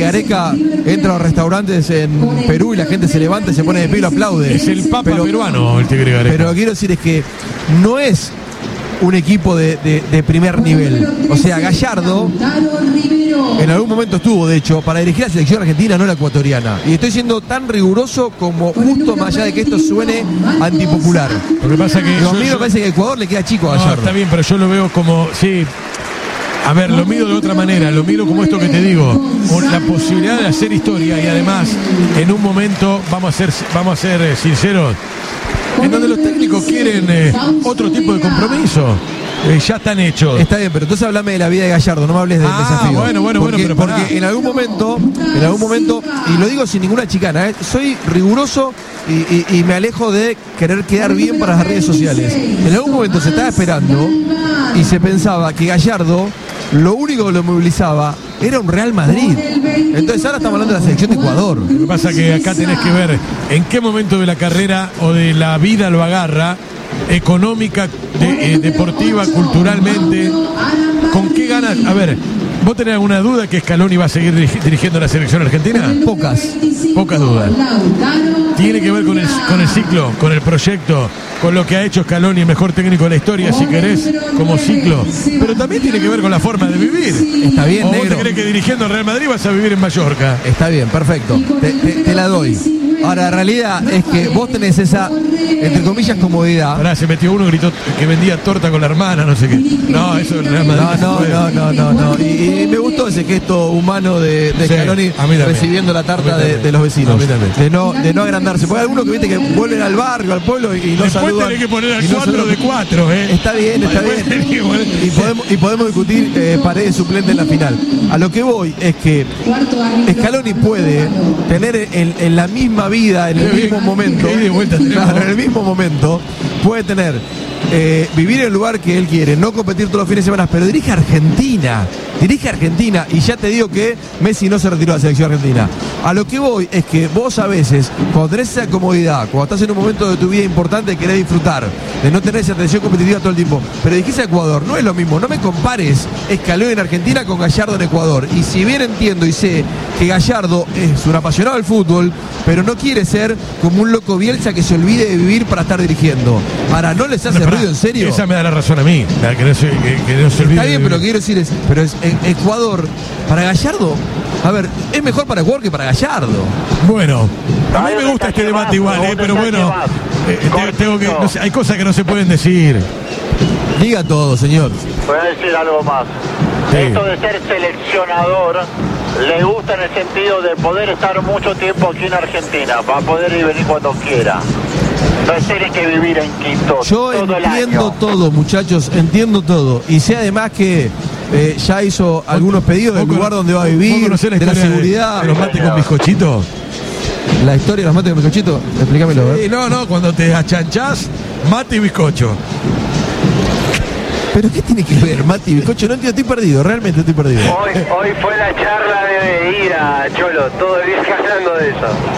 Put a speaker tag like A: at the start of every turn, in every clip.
A: Gareca entra a los restaurantes en Perú y la gente se levanta y se pone de pie y lo aplaude.
B: Es el papa peruano el Tigre Gareca.
A: Pero lo que quiero decir es que no es un equipo de primer nivel. O sea, Gallardo en algún momento estuvo, de hecho, para dirigir la selección argentina, no la ecuatoriana. Y estoy siendo tan riguroso como justo, más allá de que esto suene antipopular.
B: Lo que pasa que
A: a mí me parece que a Ecuador le queda chico a Gallardo.
B: Está bien, pero yo lo veo como, sí. A ver, lo miro de otra manera, lo miro como esto que te digo, con la posibilidad de hacer historia y además, en un momento, vamos a ser sinceros, en donde los técnicos quieren otro tipo de compromiso. Ya están hechos.
A: Está bien, pero entonces hablame de la vida de Gallardo, no me hables del desafío.
B: Bueno, pero
A: porque en algún momento, y lo digo sin ninguna chicana, soy riguroso y me alejo de querer quedar bien para las redes sociales. En algún momento se estaba esperando y se pensaba que Gallardo, lo único que lo movilizaba era un Real Madrid. Entonces ahora estamos hablando de la selección de Ecuador.
B: Lo que pasa es que acá tenés que ver en qué momento de la carrera o de la vida lo agarra, económica, deportiva, culturalmente, con qué ganas. A ver, ¿vos tenés alguna duda que Scaloni va a seguir dirigiendo la selección argentina? Pocas dudas. Tiene que ver con el ciclo, con el proyecto, con lo que ha hecho Scaloni, el mejor técnico de la historia, si querés, como ciclo. Pero también tiene que ver con la forma de vivir.
A: Está bien,
B: ¿O
A: negro?
B: vos te crees que dirigiendo al Real Madrid vas a vivir en Mallorca?
A: Está bien, perfecto. Te la doy. Ahora, la realidad es que vos tenés esa, entre comillas, comodidad.
B: Ahora se metió uno, gritó que vendía torta con la hermana, no sé qué. No, eso es Real Madrid.
A: No. Y me gustó ese gesto humano de Scaloni recibiendo la tarta de los vecinos. De no agrandarse. Porque hay algunos que viste que vuelven al barrio, al pueblo y no
B: después
A: saludan.
B: Después tenés que poner al 4 de 4,
A: Está bien. Y podemos discutir Paredes suplente en la final. A lo que voy es que Scaloni puede tener en la misma vida, en el mismo momento, en el mismo momento, puede tener vivir en el lugar que él quiere, no competir todos los fines de semana, pero dirige Argentina, y ya te digo que Messi no se retiró de la selección argentina. A lo que voy es que vos a veces, cuando tenés esa comodidad, cuando estás en un momento de tu vida importante, querés disfrutar, de no tener esa atención competitiva todo el tiempo, pero dijiste a Ecuador, no es lo mismo, no me compares Scaloni en Argentina con Gallardo en Ecuador. Y si bien entiendo y sé que Gallardo es un apasionado del fútbol, pero no quiere ser como un loco Bielsa que se olvide de vivir para estar dirigiendo. Ahora, ¿no les hace ruido en serio?
B: Esa me da la razón a mí, que no se olvide.
A: Está bien, pero lo que quiero decir es, Ecuador, para Gallardo, a ver, es mejor para Ecuador que para Gallardo.
B: Bueno, a mí me gusta este debate igual, pero bueno, no sé, hay cosas que no se pueden decir.
A: Diga todo, señor.
C: Voy a decir algo más.
B: Sí.
C: Esto de ser seleccionador le gusta en el sentido de poder estar mucho tiempo aquí en Argentina, para poder ir y venir cuando quiera. No tiene que vivir en Quito.
A: Yo entiendo todo, muchachos, entiendo todo. Y sé además que ya hizo algunos pedidos del lugar donde va a vivir, de la seguridad.
B: De los mates con bizcochito.
A: La historia de los mates con bizcochito, explícamelo.
B: Sí, no, cuando te achanchás, mate y bizcocho.
A: ¿Pero qué tiene que ver mate y bizcocho? No entiendo, estoy perdido, realmente estoy perdido.
C: Hoy fue la charla de Ira, Cholo, todo el día hablando de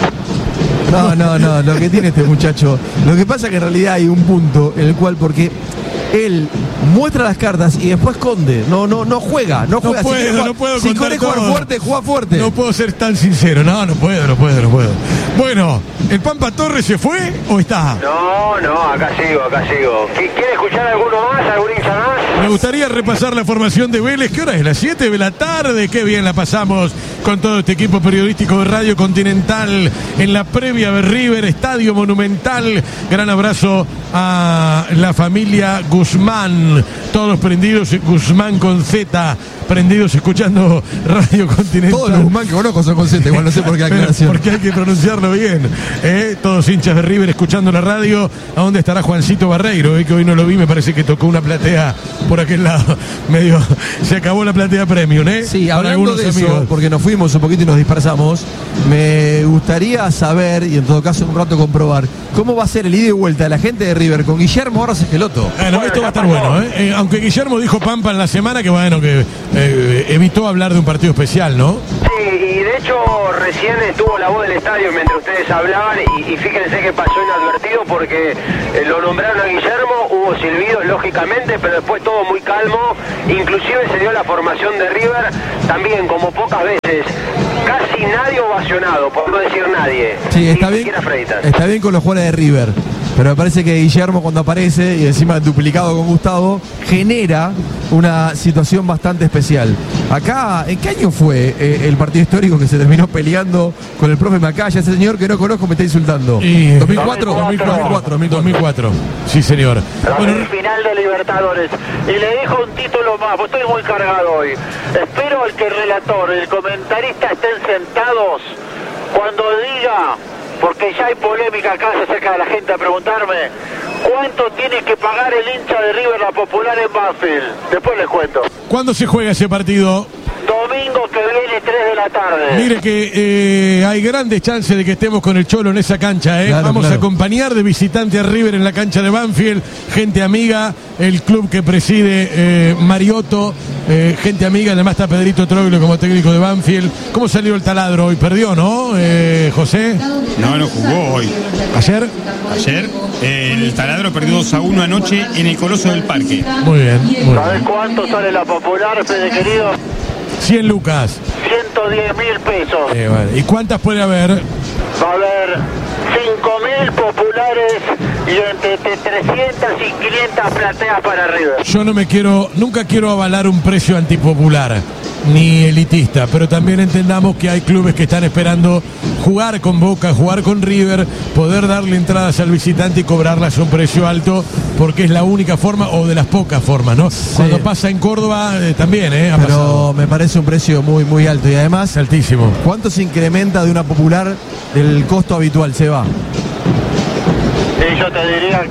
C: eso.
A: No, lo que tiene este muchacho. Lo que pasa es que en realidad hay un punto en el cual, porque él muestra las cartas y después esconde. No juega. No puedo. Si quiere jugar fuerte, juega fuerte.
B: No puedo ser tan sincero. No puedo. Bueno, ¿el Pampa Torres se fue o está?
C: No, acá sigo. ¿Quiere escuchar alguno más? ¿Algún hincha más?
B: Me gustaría repasar la formación de Vélez. ¿Qué hora es? Las 7 de la tarde. Qué bien la pasamos con todo este equipo periodístico de Radio Continental en la previa de River, Estadio Monumental. Gran abrazo a la familia Guzmán, todos prendidos, Guzmán con Z, prendidos escuchando Radio Continental.
A: Todos los Guzmán que conozco son con Z, igual no sé por qué aclaración.
B: Porque hay que pronunciarlo bien. Todos hinchas de River escuchando la radio. ¿A dónde estará Juancito Barreiro? Que hoy no lo vi, me parece que tocó una platea por aquel lado. Medio, se acabó la platea premium,
A: Sí, hablando de eso, porque nos fuimos un poquito y nos dispersamos, me gustaría saber, y en todo caso en un rato comprobar, cómo va a ser el ida y vuelta de la gente de River con Guillermo Arras Esqueloto.
B: Bueno, esto va a estar bueno, aunque Guillermo dijo Pampa en la semana que evitó hablar de un partido especial, ¿no?
C: Sí, y de hecho recién estuvo la voz del estadio mientras ustedes hablaban y fíjense que pasó inadvertido porque lo nombraron a Guillermo, hubo silbidos lógicamente, pero después todo muy calmo, inclusive se dio la formación de River también como pocas veces, casi seleccionado, por no decir nadie.
A: Sí, está bien. Está bien con los jugadores de River. Pero me parece que Guillermo, cuando aparece y encima duplicado con Gustavo, genera una situación bastante especial. Acá, ¿en qué año fue el partido histórico que se terminó peleando con el profe Macaya? Ese señor que no conozco me está insultando.
B: ¿2004? 2004. Sí, señor.
C: Bueno, final de Libertadores. Y le dejo un título más, pues estoy muy cargado hoy. Espero que el relator y el comentarista estén sentados cuando diga, porque ya hay polémica acá, se acerca de la gente a preguntarme cuánto tiene que pagar el hincha de River La Popular en Banfield. Después les cuento.
B: ¿Cuándo se juega ese partido?
C: Domingo que viene, 3 de la tarde.
B: Mire que hay grandes chances de que estemos con el Cholo en esa cancha.
A: Claro,
B: Vamos
A: claro.
B: a acompañar de visitante a River en la cancha de Banfield. Gente amiga, el club que preside Mariotto. Gente amiga, además está Pedrito Troglio como técnico de Banfield. ¿Cómo salió el taladro hoy? Perdió, ¿no, José?
D: No jugó hoy.
B: ¿Ayer?
D: Ayer el taladro perdió 2-1 anoche en el Coloso del Parque.
B: Muy bien. Muy bien.
C: ¿Sabes cuánto sale La Popular, Fede querido?
B: 100 lucas.
C: 110.000 pesos.
B: Vale. ¿Y cuántas puede haber?
C: Va a haber 5.000 populares y entre 300 y 500 plateas para River.
B: Yo nunca quiero avalar un precio antipopular ni elitista, pero también entendamos que hay clubes que están esperando jugar con Boca, jugar con River, poder darle entradas al visitante y cobrarlas a un precio alto, porque es la única forma o de las pocas formas, ¿no? Sí. Cuando pasa en Córdoba también, ha
A: pero
B: pasado.
A: me parece un precio muy, muy alto y además,
B: altísimo.
A: ¿Cuánto se incrementa de una popular el costo habitual? Se va.
C: Y yo te diría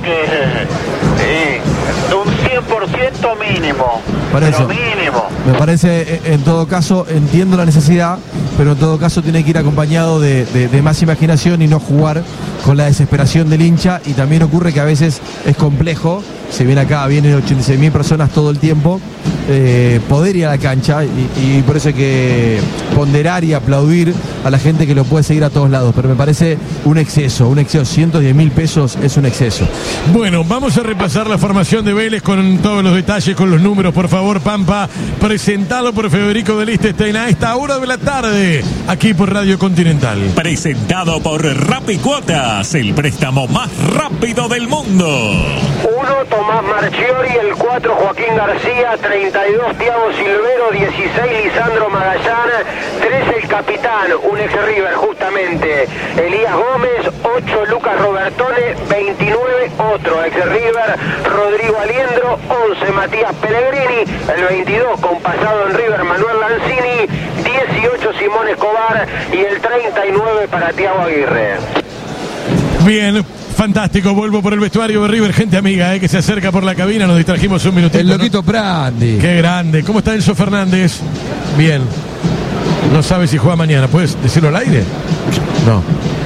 C: que un 100% mínimo.
A: Por eso,
C: mínimo.
A: me parece, en todo caso, entiendo la necesidad, pero en todo caso tiene que ir acompañado de más imaginación y no jugar con la desesperación del hincha. Y también ocurre que a veces es complejo, si bien acá vienen 86.000 personas todo el tiempo, poder ir a la cancha y por eso hay que ponderar y aplaudir a la gente que lo puede seguir a todos lados, pero me parece un exceso, 110.000 pesos es un exceso.
B: Bueno, vamos a repasar la formación de Vélez con todos los detalles, con los números, por favor, Pampa, presentado por Federico de Liechtenstein a esta hora de la tarde, aquí por Radio Continental.
E: Presentado por Rapicuotas, el préstamo más rápido del mundo.
C: 1, Tomás Marchiori, el 4, Joaquín García, 32, Thiago Silvero, 16, Lisandro Magallán, 13, el capitán, un ex River justamente, Elías Gómez, 8, Lucas Robertone, 29, otro ex River, Rodrigo Aliendro, 11, Matías Pellegrini, el 22, con pasado en River, Manuel Lanzini, 18, Simón Escobar y el 39 para Thiago Aguirre.
B: Bien. Fantástico, vuelvo por el vestuario de River, gente amiga, que se acerca por la cabina, nos distrajimos un minutito.
A: El loquito, ¿no? Prandi.
B: Qué grande. ¿Cómo está Enzo Fernández? Bien. No sabe si juega mañana, ¿puedes decirlo al aire? No.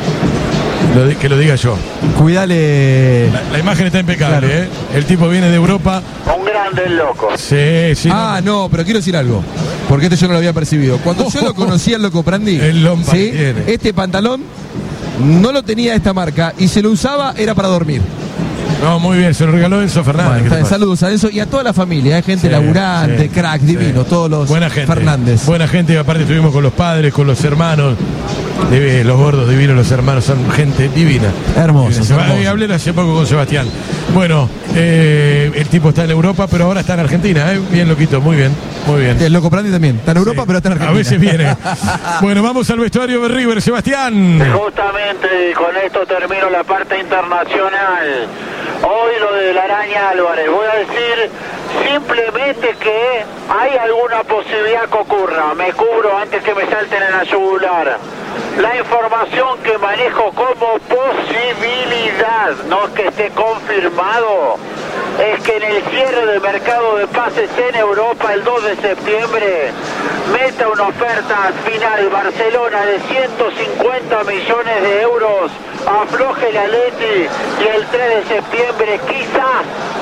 B: Que lo diga yo.
A: Cuídale.
B: La imagen está impecable, claro. El tipo viene de Europa.
C: Un grande el loco.
B: Sí.
A: No, pero quiero decir algo, porque yo no lo había percibido. Cuando yo lo conocía, el loco Prandi,
B: el Lompa,
A: ¿sí? Este pantalón no lo tenía de esta marca y se lo usaba, era para dormir.
B: No, muy bien, se lo regaló Enzo Fernández.
A: Bueno, saludos a Enzo y a toda la familia, gente laburante, crack, divino, todos los
B: buena gente,
A: Fernández.
B: Buena gente, aparte estuvimos con los padres, con los hermanos, los gordos divinos, los hermanos, son gente divina.
A: Hermosos.
B: Hablé hace poco con Sebastián. Bueno, el tipo está en Europa, pero ahora está en Argentina, bien loquito, muy bien.
A: El loco Prandi también, está en Europa, pero está en Argentina.
B: A veces viene. Bueno, vamos al vestuario de River, Sebastián.
C: Justamente con esto termino la parte internacional. Hoy lo de la Araña Álvarez, voy a decir simplemente que hay alguna posibilidad que ocurra, me cubro antes que me salten en la yugular. La información que manejo como posibilidad, no que esté confirmado, es que en el cierre del mercado de pases en Europa el 2 de septiembre meta una oferta final Barcelona de 150 millones de euros, afloje la Leti y el 3 de septiembre quizás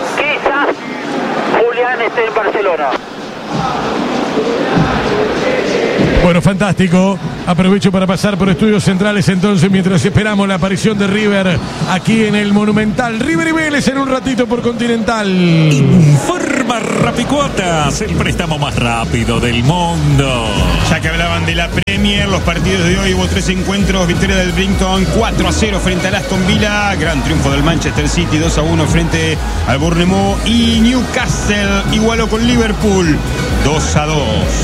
C: Julián esté en Barcelona.
B: Bueno, fantástico. Aprovecho para pasar por estudios centrales entonces mientras esperamos la aparición de River aquí en el Monumental. River y Vélez en un ratito por Continental.
E: Informa Informa Rapicuotas, el préstamo más rápido del mundo.
D: Ya que hablaban de la Premier, los partidos de hoy hubo 3 encuentros. Victoria del Brighton 4-0 frente al Aston Villa. Gran triunfo del Manchester City 2-1 frente al Bournemouth. Y Newcastle igualó con Liverpool 2-2.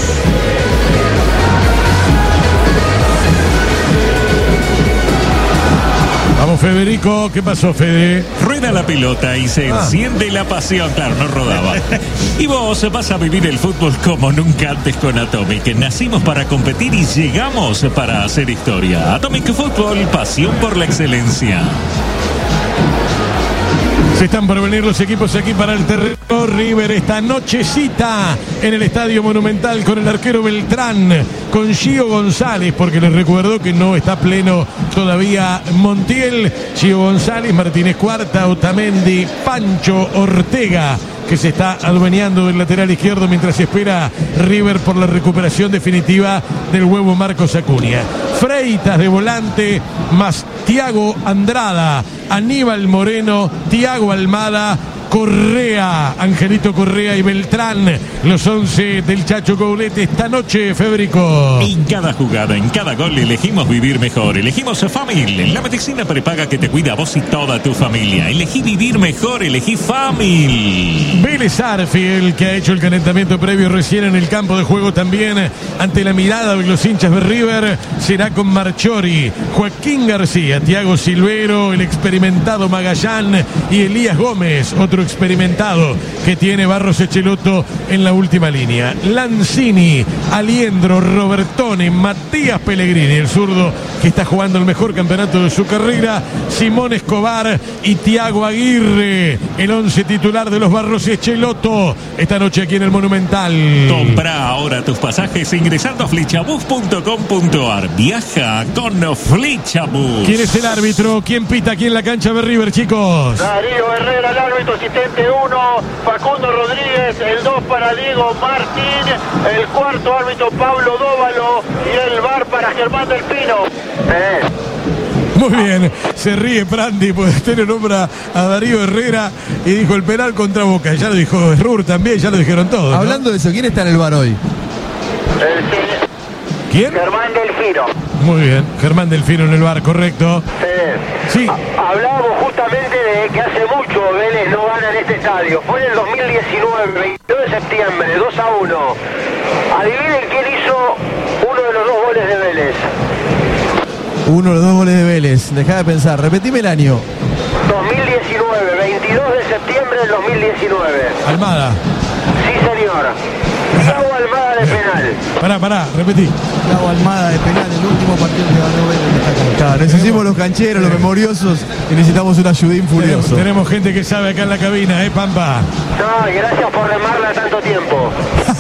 B: Vamos, Federico. ¿Qué pasó, Fede?
E: Rueda la pelota y se enciende la pasión. Claro, no rodaba. Y vos vas a vivir el fútbol como nunca antes con Atomic. Nacimos para competir y llegamos para hacer historia. Atomic Fútbol, pasión por la excelencia.
B: Se están por venir los equipos aquí para el terreno. River esta nochecita en el Estadio Monumental con el arquero Beltrán, con Gio González, porque les recuerdo que no está pleno todavía Montiel. Gio González, Martínez Cuarta, Otamendi, Pancho Ortega, que se está adueñando del lateral izquierdo mientras espera River por la recuperación definitiva del huevo Marcos Acuña. Freitas de volante, más Thiago Andrada, Aníbal Moreno, Thiago Almada, Correa, Angelito Correa y Beltrán, los 11 del Chacho Coulet esta noche, Federico.
E: En cada jugada, en cada gol elegimos vivir mejor. Elegimos Famil, la medicina prepaga que te cuida a vos y toda tu familia. Elegí vivir mejor, elegí Famil.
B: Vélez Arfield, que ha hecho el calentamiento previo recién en el campo de juego también ante la mirada de los hinchas de River, será con Marchori, Joaquín García, Thiago Silvero, el experimentado Magallán y Elías Gómez, otro experimentado que tiene Barros Echeloto en la última línea. Lanzini, Aliendro, Robertone, Matías Pellegrini, el zurdo que está jugando el mejor campeonato de su carrera, Simón Escobar y Thiago Aguirre, el 11 titular de los Barros Echeloto esta noche aquí en el Monumental.
E: Compra ahora tus pasajes ingresando a flechabus.com.ar. Viaja con Flechabus.
B: ¿Quién es el árbitro? ¿Quién pita aquí en la cancha de River, chicos?
C: Darío Herrera, el árbitro asistente 1, Facundo Rodríguez, el 2 para Diego Martín, el cuarto árbitro Pablo Dóvalo y el VAR para Germán del Pino.
B: Muy bien, se ríe Prandi, pues tiene nombra a Darío Herrera y dijo el penal contra Boca. Ya lo dijo Rur también, ya lo dijeron todos, ¿no?
A: Hablando de eso, ¿quién está en el bar hoy?
B: ¿Quién?
C: Germán Delfino.
B: Muy bien, Germán Delfino en el bar, correcto. Sí.
C: Hablábamos justamente de que hace mucho Vélez no gana en este estadio. Fue en el 2019, 22 de septiembre, 2-1. Adivinen quién hizo uno de los 2 goles de Vélez.
A: Uno de los 2 goles de Vélez. Dejá de pensar, repetime el año.
C: 2019, 22 de septiembre del 2019.
B: Almada.
C: Sí, señor. Thiago Almada de penal.
B: Pará, repetí.
A: Thiago Almada de penal, el último partido que ganó Vélez en esta cancha. Claro, necesitamos los cancheros, los memoriosos y necesitamos un ayudín furioso.
B: Tenemos gente que sabe acá en la cabina, Pampa.
C: No, y gracias por remarla tanto tiempo.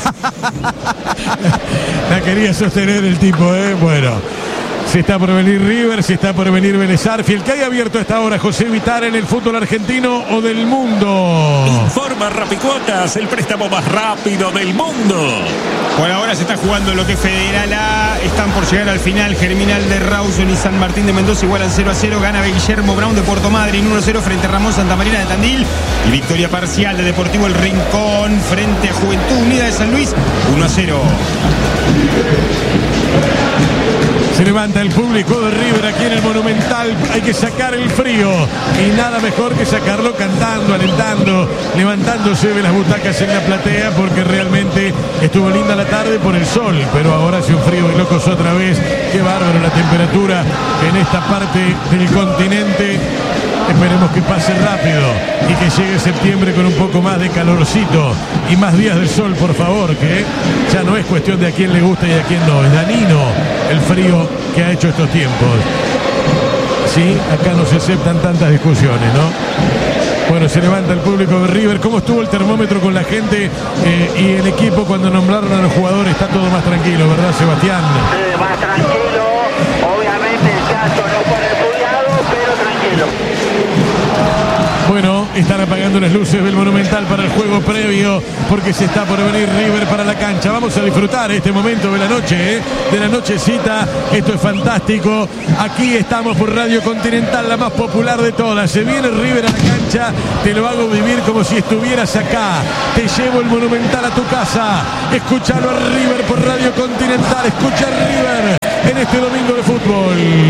B: La quería sostener el tipo, Bueno. Se está por venir River, se está por venir Vélez Arfield. ¿Qué hay abierto a esta hora, José Vitar, en el fútbol argentino o del mundo?
E: Informa Rapicuotas, el préstamo más rápido del mundo.
D: Por ahora se está jugando lo que es Federal A. Están por llegar al final. Germinal de Rawson y San Martín de Mendoza igualan 0-0. Gana Guillermo Brown de Puerto Madryn 1-0 frente a Ramón Santamarina de Tandil. Y victoria parcial de Deportivo El Rincón frente a Juventud Unida de San Luis 1-0.
B: Se levanta el público de River aquí en el Monumental. Hay que sacar el frío. Y nada mejor que sacarlo cantando, alentando, levantándose de las butacas en la platea, porque realmente estuvo linda la tarde por el sol. Pero ahora hace un frío de locos otra vez. Qué bárbaro la temperatura en esta parte del continente. Esperemos que pase rápido y que llegue septiembre con un poco más de calorcito y más días de sol, por favor, que ya no es cuestión de a quién le gusta y a quién no. Es danino el frío que ha hecho estos tiempos. Sí, acá no se aceptan tantas discusiones, ¿no? Bueno, se levanta el público de River. ¿Cómo estuvo el termómetro con la gente y el equipo cuando nombraron a los jugadores? Está todo más tranquilo, ¿verdad, Sebastián?
C: Sí, más tranquilo. Obviamente el caso no fue repudiado, pero tranquilo.
B: Bueno, están apagando las luces del Monumental para el juego previo, porque se está por venir River para la cancha. Vamos a disfrutar este momento de la noche, de la nochecita. Esto es fantástico. Aquí estamos por Radio Continental, la más popular de todas. Se viene River a la cancha, te lo hago vivir como si estuvieras acá. Te llevo el Monumental a tu casa. Escúchalo a River por Radio Continental. Escucha a River en este domingo de fútbol.